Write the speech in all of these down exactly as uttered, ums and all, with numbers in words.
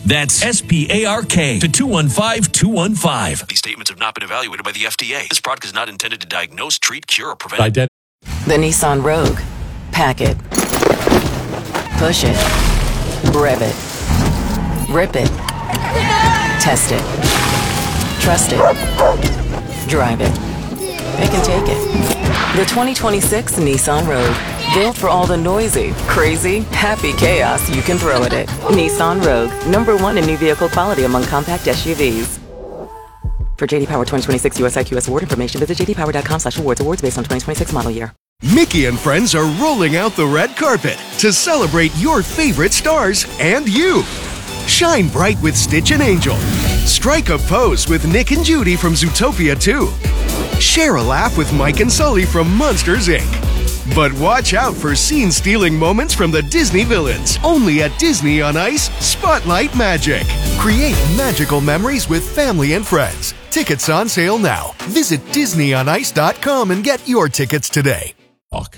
That's S P A R K to two one five two one five. These statements have not been evaluated by the F D A. This product is not intended to diagnose, treat, cure, or prevent. Ident- The Nissan Rogue. Pack it. Push it. Rev it. Rip it. Test it. Trust it. Drive it. It can take it. The twenty twenty-six Nissan Rogue. Built for all the noisy, crazy, happy chaos you can throw at it. Nissan Rogue. Number one in new vehicle quality among compact S U Vs. For J D Power twenty twenty-six U S I Q S award information, visit j d power dot com slash awards. Awards based on twenty twenty-six model year. Mickey and friends are rolling out the red carpet to celebrate your favorite stars and you. Shine bright with Stitch and Angel. Strike a pose with Nick and Judy from Zootopia two. Share a laugh with Mike and Sully from Monsters, Incorporated. But watch out for scene-stealing moments from the Disney villains. Only at Disney on Ice, Spotlight Magic. Create magical memories with family and friends. Tickets on sale now. Visit disney on ice dot com and get your tickets today. Talk.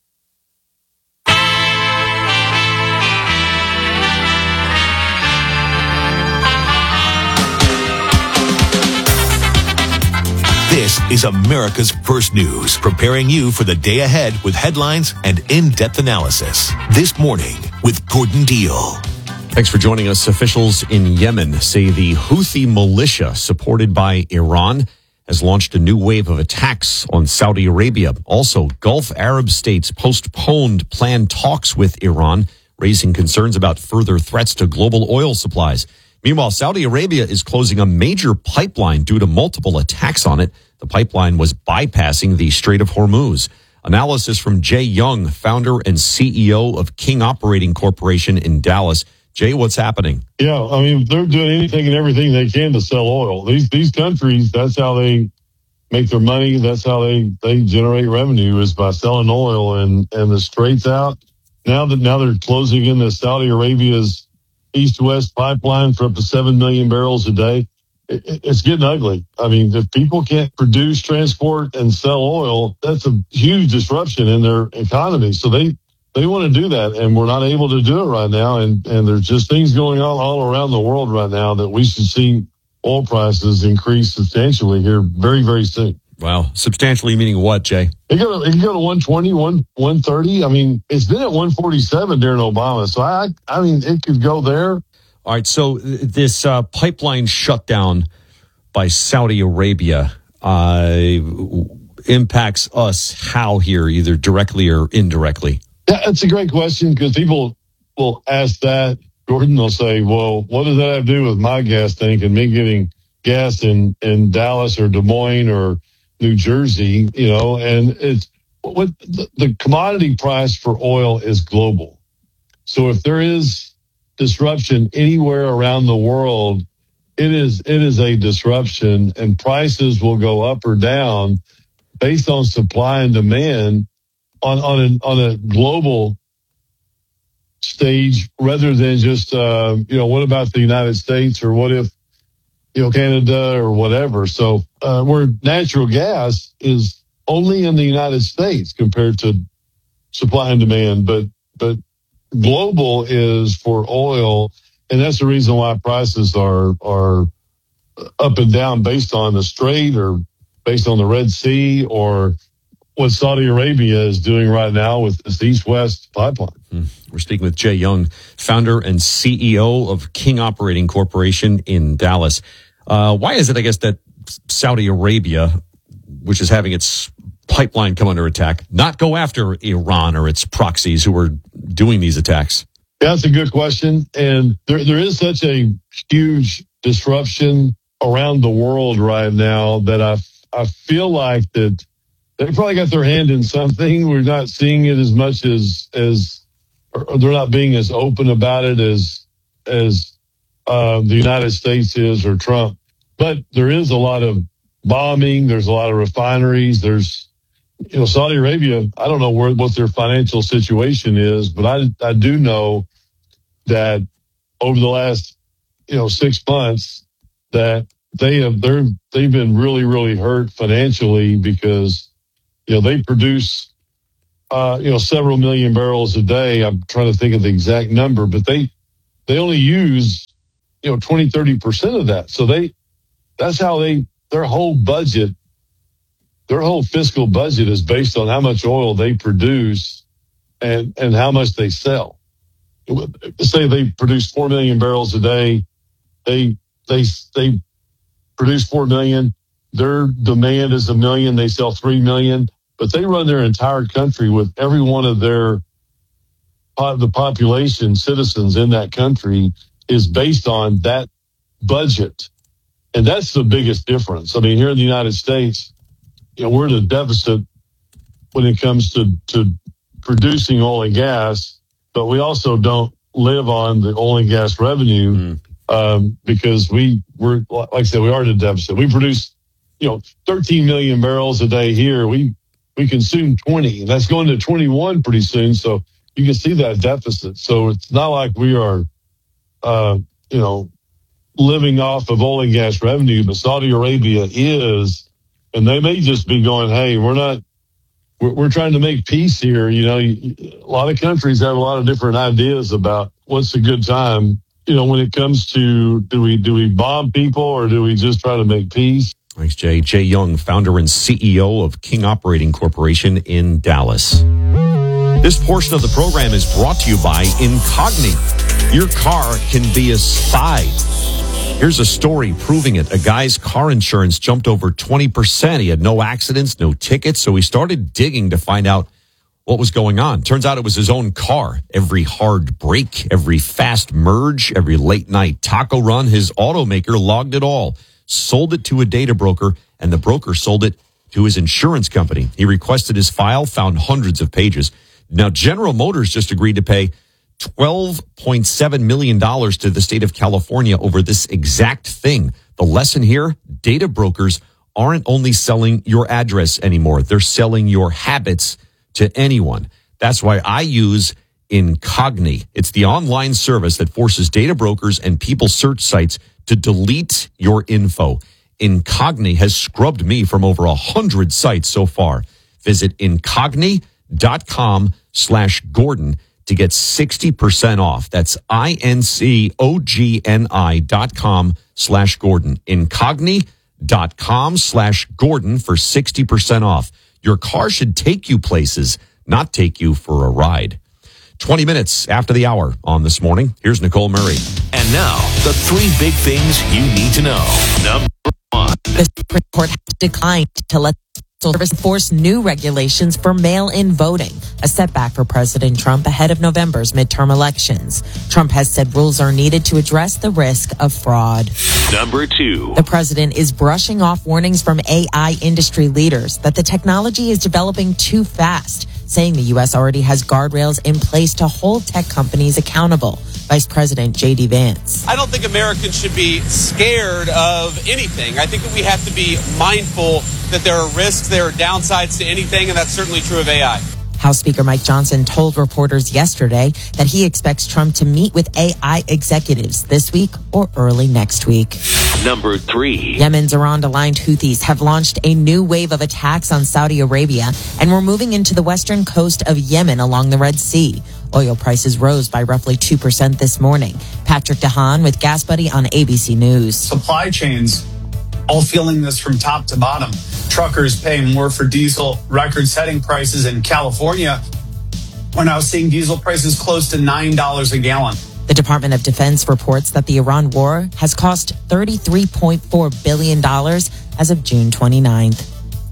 This is America's First News, preparing you for the day ahead with headlines and in-depth analysis. This morning with Gordon Deal. Thanks for joining us. Officials in Yemen say the Houthi militia, supported by Iran, has launched a new wave of attacks on Saudi Arabia. Also, Gulf Arab states postponed planned talks with Iran, raising concerns about further threats to global oil supplies. Meanwhile, Saudi Arabia is closing a major pipeline due to multiple attacks on it. The pipeline was bypassing the Strait of Hormuz. Analysis from Jay Young, founder and C E O of King Operating Corporation in Dallas. Jay, what's happening? Yeah, I mean, they're doing anything and everything they can to sell oil. These these countries, that's how they make their money. That's how they, they generate revenue, is by selling oil. And, and the straight's out. Now that now they're closing in the Saudi Arabia's east-west pipeline for up to seven million barrels a day. It, it's getting ugly. I mean, if people can't produce, transport, and sell oil, that's a huge disruption in their economy. So they, they want to do that, and we're not able to do it right now. And, and there's just things going on all around the world right now that we should see oil prices increase substantially here very, very soon. Wow. Substantially meaning what, Jay? It can go, it can go to one twenty, one thirty. I mean, it's been at one forty-seven during Obama. So, I I mean, it could go there. All right. So this uh, pipeline shutdown by Saudi Arabia uh, impacts us how here, either directly or indirectly? Yeah, that's a great question, because people will ask that. Gordon will say, well, what does that have to do with my gas tank and me getting gas in, in Dallas or Des Moines or New Jersey, you know? And it's what the, the commodity price for oil is global. So if there is disruption anywhere around the world, it is it is a disruption, and prices will go up or down based on supply and demand on on a, on a global stage, rather than just uh, you know, what about the United States, or what if, you know, Canada or whatever. So uh, where natural gas is only in the United States compared to supply and demand, but but global is for oil, and that's the reason why prices are are up and down based on the Strait, or based on the Red Sea, or what Saudi Arabia is doing right now with this East-West pipeline. Hmm. We're speaking with Jay Young, founder and C E O of King Operating Corporation in Dallas. Uh, why is it, I guess, that Saudi Arabia, which is having its pipeline come under attack, not go after Iran or its proxies who are doing these attacks? Yeah, that's a good question. And there, there is such a huge disruption around the world right now that I, I feel like that they probably got their hand in something. We're not seeing it as much as, as or they're not being as open about it as, as uh, the United States is, or Trump. But there is a lot of bombing. There's a lot of refineries. There's, you know, Saudi Arabia, I don't know where, what their financial situation is, but I, I do know that over the last, you know, six months that they have, they're, they've been really, really hurt financially, because, you know, they produce, uh, you know, several million barrels a day. I'm trying to think of the exact number, but they, they only use you know, twenty, thirty percent of that. So they, that's how they, their whole budget, their whole fiscal budget is based on how much oil they produce and, and how much they sell. Say they produce four million barrels a day. They, they, they produce four million. Their demand is a million. They sell three million, but they run their entire country with every one of their, the population, citizens in that country is based on that budget. And that's the biggest difference. I mean, here in the United States, you know, we're in a deficit when it comes to, to producing oil and gas, but we also don't live on the oil and gas revenue mm. um, because we, we're, like I said, we are in a deficit. We produce, you know, thirteen million barrels a day here. We, we consume twenty, and that's going to twenty-one pretty soon. So you can see that deficit. So it's not like we are, uh, you know, living off of oil and gas revenue, but Saudi Arabia is, and they may just be going, hey, we're not, we're, we're trying to make peace here. You know, a lot of countries have a lot of different ideas about what's a good time. You know, when it comes to, do we, do we bomb people or do we just try to make peace? Thanks, Jay. Jay Young, founder and C E O of King Operating Corporation in Dallas. This portion of the program is brought to you by Incogni. Your car can be a spy. Here's a story proving it. A guy's car insurance jumped over twenty percent. He had no accidents, no tickets, so he started digging to find out what was going on. Turns out it was his own car. Every hard brake, every fast merge, every late night taco run, his automaker logged it all, sold it to a data broker, and the broker sold it to his insurance company. He requested his file, found hundreds of pages. Now, General Motors just agreed to pay twelve point seven million dollars to the state of California over this exact thing. The lesson here, data brokers aren't only selling your address anymore. They're selling your habits to anyone. That's why I use Incogni. It's the online service that forces data brokers and people search sites to delete your info. Incogni has scrubbed me from over a hundred sites so far. Visit incogni.com slash Gordon to get sixty percent off. That's I-N-C-O-G-N-I dot com slash Gordon. Incogni.com slash Gordon for sixty percent off. Your car should take you places, not take you for a ride. twenty minutes after the hour on This Morning. Here's Nicole Murray. And now, the three big things you need to know. Number one. The Supreme Court has declined to let Service enforce new regulations for mail-in voting, a setback for President Trump ahead of November's midterm elections. Trump has said rules are needed to address the risk of fraud. Number two. The president is brushing off warnings from A I industry leaders that the technology is developing too fast, saying the U S already has guardrails in place to hold tech companies accountable. Vice President J D Vance. I don't think Americans should be scared of anything. I think that we have to be mindful that there are risks, there are downsides to anything, and that's certainly true of A I. House Speaker Mike Johnson told reporters yesterday that he expects Trump to meet with A I executives this week or early next week. Number three. Yemen's Iran-aligned Houthis have launched a new wave of attacks on Saudi Arabia and were moving into the western coast of Yemen along the Red Sea. Oil prices rose by roughly two percent this morning. Patrick DeHaan with Gas Buddy on A B C News. Supply chains all feeling this from top to bottom. Truckers paying more for diesel, record-setting prices in California. We're now seeing diesel prices close to nine dollars a gallon. The Department of Defense reports that the Iran war has cost thirty-three point four billion dollars as of June twenty-ninth.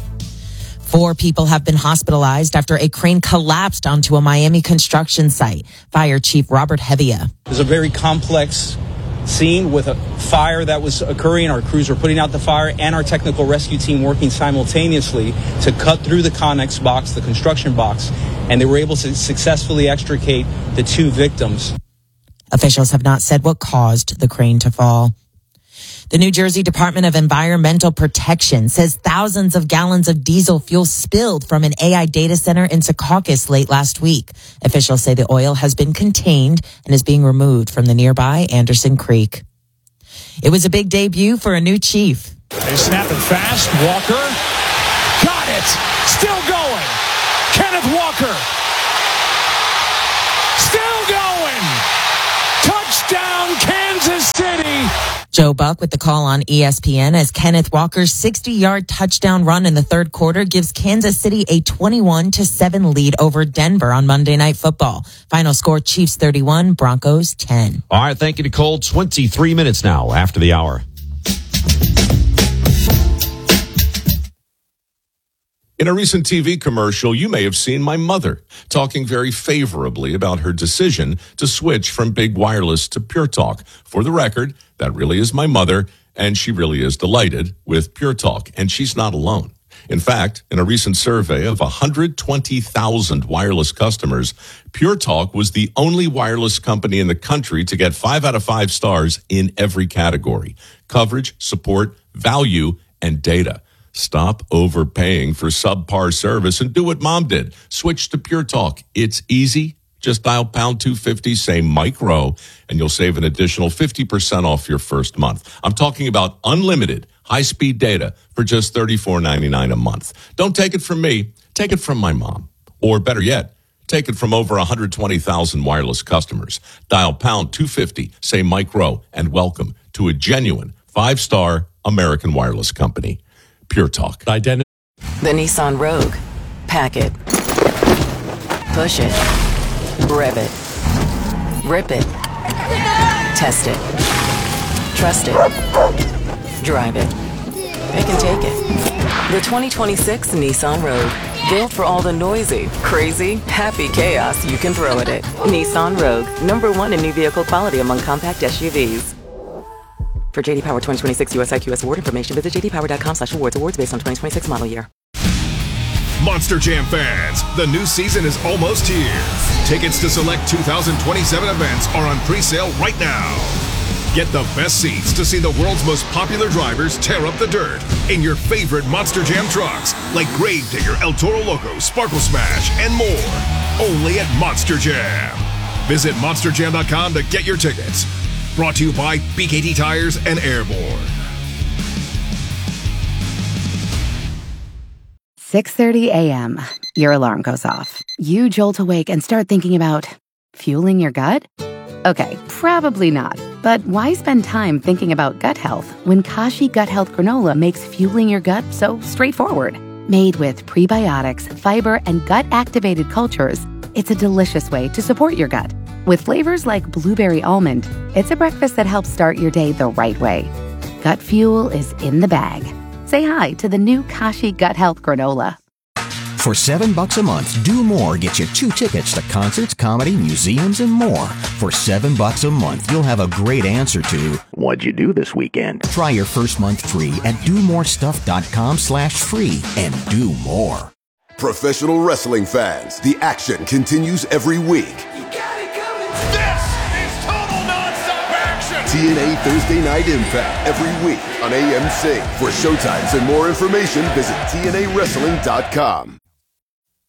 Four people have been hospitalized after a crane collapsed onto a Miami construction site. Fire Chief Robert Hevia. There's a very complex scene with a fire that was occurring. Our crews were putting out the fire and our technical rescue team working simultaneously to cut through the Connex box, the construction box, and they were able to successfully extricate the two victims. Officials have not said what caused the crane to fall. The New Jersey Department of Environmental Protection says thousands of gallons of diesel fuel spilled from an A I data center in Secaucus late last week. Officials say the oil has been contained and is being removed from the nearby Anderson Creek. It was a big debut for a new chief. They snap it fast. Walker got it. Still going. Kenneth Walker. Still going. Touchdown, Kansas City. Joe Buck with the call on E S P N as Kenneth Walker's sixty-yard touchdown run in the third quarter gives Kansas City a twenty-one to seven lead over Denver on Monday Night Football. Final score, Chiefs thirty-one, Broncos ten. All right, thank you, Nicole. twenty-three minutes now after the hour. In a recent T V commercial, you may have seen my mother talking very favorably about her decision to switch from big wireless to Pure Talk. For the record, that really is my mother, and she really is delighted with Pure Talk, and she's not alone. In fact, in a recent survey of one hundred twenty thousand wireless customers, Pure Talk was the only wireless company in the country to get five out of five stars in every category: coverage, support, value, and data. Stop overpaying for subpar service and do what Mom did. Switch to Pure Talk. It's easy. Just dial pound two fifty, say Mike Rowe, and you'll save an additional fifty percent off your first month. I'm talking about unlimited high-speed data for just thirty-four ninety-nine a month. Don't take it from me. Take it from my mom. Or better yet, take it from over one hundred twenty thousand wireless customers. Dial pound two fifty, say Mike Rowe, and welcome to a genuine five-star American wireless company. Pure Talk. The Nissan Rogue. Pack it. Push it. Rev it. Rip it. Test it. Trust it. Drive it. Pick and take it. The twenty twenty-six Nissan Rogue. Built for all the noisy, crazy, happy chaos you can throw at it. Nissan Rogue. Number one in new vehicle quality among compact S U Vs. For J D Power twenty twenty-six U S I Q S award information, visit j d power dot com slash awards. Awards based on twenty twenty-six model year. Monster Jam fans, the new season is almost here. Tickets to select two thousand twenty-seven events are on pre-sale right now. Get the best seats to see the world's most popular drivers tear up the dirt in your favorite Monster Jam trucks, like Gravedigger, El Toro Loco, Sparkle Smash, and more. Only at Monster Jam. Visit monster jam dot com to get your tickets. Brought to you by B K T Tires and Airborne. six thirty a.m. Your alarm goes off. You jolt awake and start thinking about fueling your gut? Okay, probably not. But why spend time thinking about gut health when Kashi Gut Health Granola makes fueling your gut so straightforward? Made with prebiotics, fiber, and gut-activated cultures, it's a delicious way to support your gut. With flavors like blueberry almond, it's a breakfast that helps start your day the right way. Gut fuel is in the bag. Say hi to the new Kashi Gut Health Granola. For seven bucks a month, Do More gets you two tickets to concerts, comedy, museums, and more. For seven bucks a month, you'll have a great answer to what'd you do this weekend? Try your first month free at do more stuff dot com slash free and do more. Professional wrestling fans, the action continues every week. T N A Thursday Night Impact every week on A M C. For showtimes and more information, visit T N A wrestling dot com.